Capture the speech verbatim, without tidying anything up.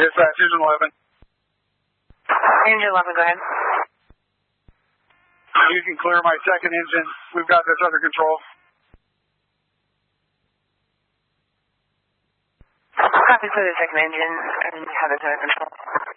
Dispatch, Engine eleven. Engine eleven, go ahead. You can clear my second engine. We've got this under control. Copy, clear the second engine and have this under control.